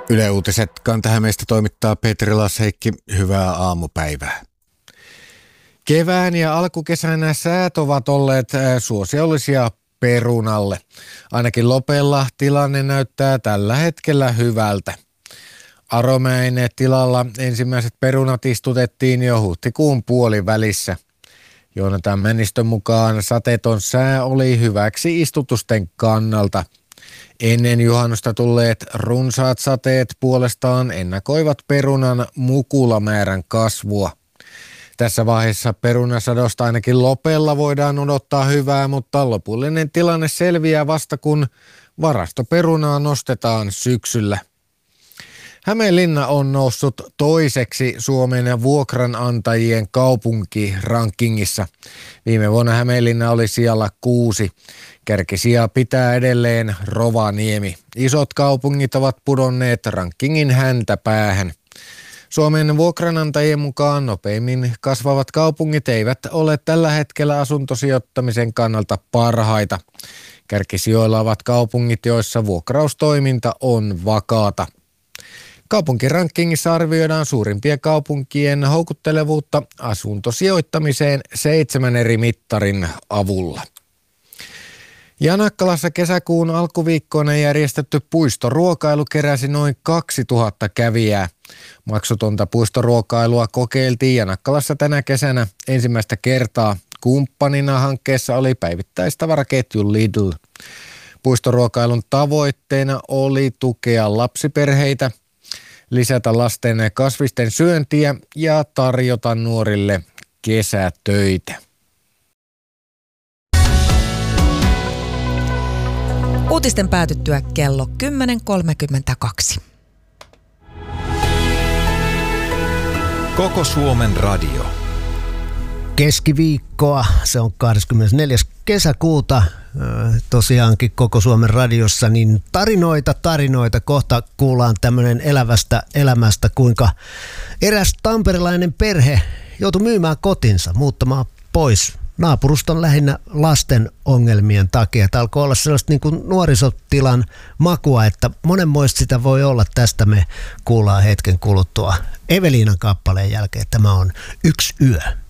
Yle Uutiset Kanta-Hämeestä toimittaa Petri Lasheikki. Hyvää aamupäivää. Kevään ja alkukesänä säät ovat olleet suosiollisia perunalle. Ainakin Lopella tilanne näyttää tällä hetkellä hyvältä. Aromäen tilalla ensimmäiset perunat istutettiin jo huhtikuun puolivälissä. Joonatan Männistön mukaan sateeton sää oli hyväksi istutusten kannalta. Ennen juhannusta tulleet runsaat sateet puolestaan ennakoivat perunan mukulamäärän kasvua. Tässä vaiheessa perunasadosta ainakin Lopella voidaan odottaa hyvää, mutta lopullinen tilanne selviää vasta kun varastoperunaa nostetaan syksyllä. Hämeenlinna on noussut toiseksi Suomen vuokranantajien kaupunkirankingissa. Viime vuonna Hämeenlinna oli sijalla 6. Kärkisijaa pitää edelleen Rovaniemi. Isot kaupungit ovat pudonneet rankingin häntäpäähän. Suomen vuokranantajien mukaan nopeimmin kasvavat kaupungit eivät ole tällä hetkellä asuntosijoittamisen kannalta parhaita. Kärkisijoilla ovat kaupungit, joissa vuokraustoiminta on vakaata. Kaupunkirankingissa arvioidaan suurimpien kaupunkien houkuttelevuutta asuntosijoittamiseen 7 eri mittarin avulla. Janakkalassa kesäkuun alkuviikkoina järjestetty puistoruokailu keräsi noin 2000 kävijää. Maksutonta puistoruokailua kokeiltiin Janakkalassa tänä kesänä ensimmäistä kertaa. Kumppanina hankkeessa oli päivittäistavaraketju Lidl. Puistoruokailun tavoitteena oli tukea lapsiperheitä, lisätä lasten kasvisten syöntiä ja tarjota nuorille kesätöitä. Uutisten päätyttyä kello 10.32. Koko Suomen radio. Keskiviikkoa, se on 24. kesäkuuta, tosiaankin Koko Suomen radiossa, niin tarinoita. Kohta kuullaan tämmöinen elävästä elämästä, kuinka eräs tamperelainen perhe joutui myymään kotinsa, muuttamaan pois naapuruston lähinnä lasten ongelmien takia. Tämä alkoi olla sellaista niin kuin nuorisotilan makua, että monenmoista sitä voi olla. Tästä me kuullaan hetken kuluttua Eveliinan kappaleen jälkeen. Tämä on Yksi yö.